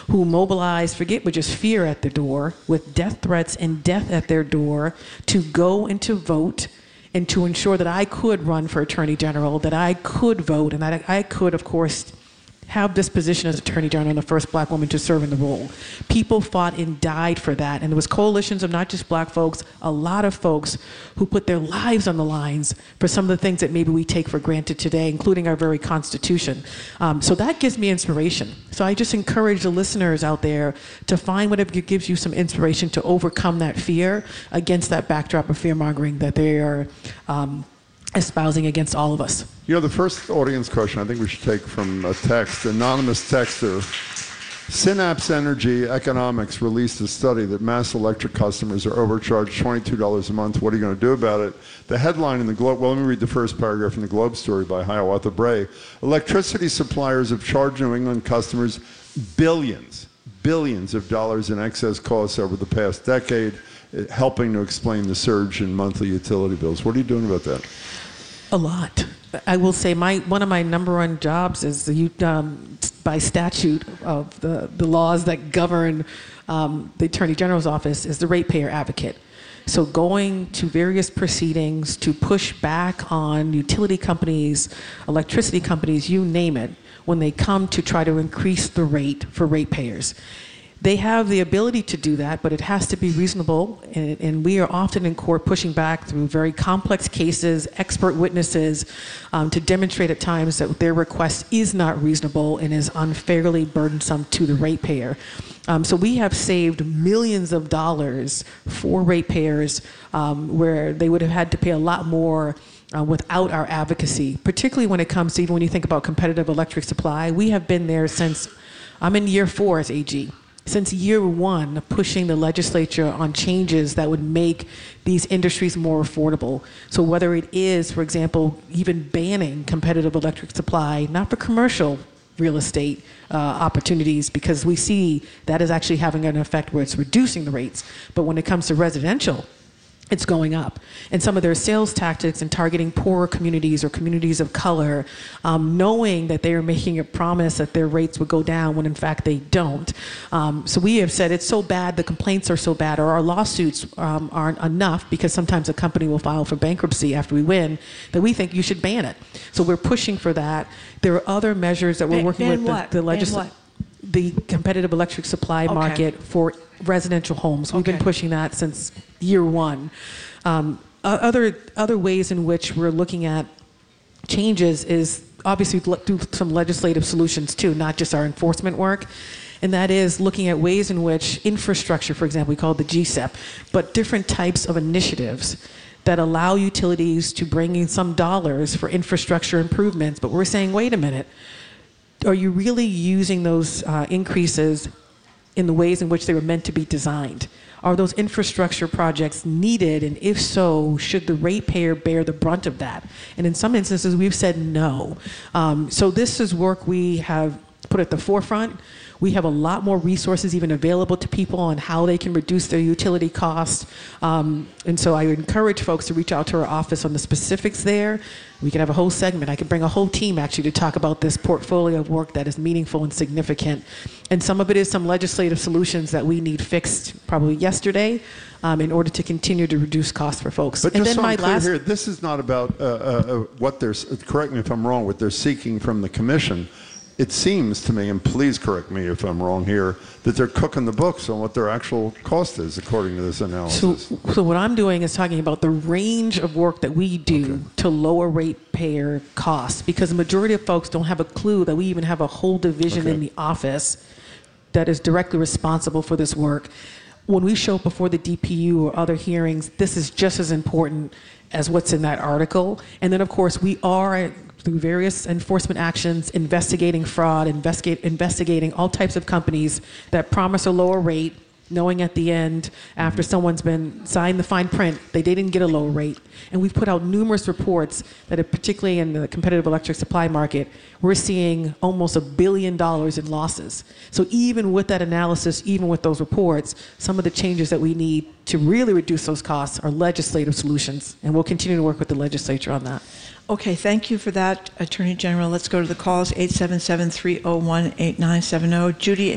who mobilized, forget with just fear at the door, with death threats and death at their door, to go and to vote and to ensure that I could run for Attorney General, that I could vote, and that I could, of course, have this position as Attorney General and the first black woman to serve in the role. People fought and died for that. And there was coalitions of not just black folks, a lot of folks who put their lives on the lines for some of the things that maybe we take for granted today, including our very Constitution. So that gives me inspiration. So I just encourage the listeners out there to find whatever gives you some inspiration to overcome that fear against that backdrop of fear-mongering that they are espousing against all of us. You know, the first audience question I think we should take from a text, anonymous texter. Synapse Energy Economics released a study that mass electric customers are overcharged $22 a month. What are you going to do about it? The headline in the Globe, well, let me read the first paragraph in the Globe story by Hiawatha Bray. Electricity suppliers have charged New England customers billions of dollars in excess costs over the past decade, helping to explain the surge in monthly utility bills. What are you doing about that? A lot. I will say one of my number one jobs is by statute of the laws that govern the Attorney General's office is the ratepayer advocate. So going to various proceedings to push back on utility companies, electricity companies, you name it, when they come to try to increase the rate for ratepayers. They have the ability to do that, but it has to be reasonable, and we are often in court pushing back through very complex cases, expert witnesses, to demonstrate at times that their request is not reasonable and is unfairly burdensome to the ratepayer. So we have saved millions of dollars for ratepayers where they would have had to pay a lot more without our advocacy, particularly when it comes to even when you think about competitive electric supply. We have been there since, I'm in year 4 as AG. Since year 1, pushing the legislature on changes that would make these industries more affordable. So whether it is, for example, even banning competitive electric supply, not for commercial real estate opportunities, because we see that is actually having an effect where it's reducing the rates. But when it comes to residential, it's going up. And some of their sales tactics and targeting poorer communities or communities of color, knowing that they are making a promise that their rates would go down when in fact they don't. So we have said it's so bad, the complaints are so bad, or our lawsuits aren't enough, because sometimes a company will file for bankruptcy after we win, that we think you should ban it. So we're pushing for that. There are other measures that we're working with the legislature. The competitive electric supply market for residential homes. We've been pushing that since year 1. Other ways in which we're looking at changes is obviously do some legislative solutions too, not just our enforcement work. And that is looking at ways in which infrastructure, for example, we call it the GSEP, but different types of initiatives that allow utilities to bring in some dollars for infrastructure improvements. But we're saying, wait a minute, are you really using those increases in the ways in which they were meant to be designed? Are those infrastructure projects needed? And if so, should the ratepayer bear the brunt of that? And in some instances, we've said no. So this is work we have put at the forefront. We have a lot more resources even available to people on how they can reduce their utility costs. And so I encourage folks to reach out to our office on the specifics there. We can have a whole segment. I could bring a whole team actually to talk about this portfolio of work that is meaningful and significant. And some of it is some legislative solutions that we need fixed probably yesterday in order to continue to reduce costs for folks. But just so I'm clear here, this is not about what they're, correct me if I'm wrong, what they're seeking from the commission. It seems to me, and please correct me if I'm wrong here, that they're cooking the books on what their actual cost is, according to this analysis. So what I'm doing is talking about the range of work that we do to lower ratepayer costs, because the majority of folks don't have a clue that we even have a whole division in the office that is directly responsible for this work. When we show up before the DPU or other hearings, this is just as important as what's in that article. And then, of course, we are, through various enforcement actions, investigating fraud, investigating all types of companies that promise a lower rate, knowing at the end, after someone's been signed the fine print, they didn't get a lower rate. And we've put out numerous reports that are particularly in the competitive electric supply market, we're seeing almost $1 billion in losses. So even with that analysis, even with those reports, some of the changes that we need to really reduce those costs are legislative solutions. And we'll continue to work with the legislature on that. Okay, thank you for that, Attorney General. Let's go to the calls, 877-301-8970. Judy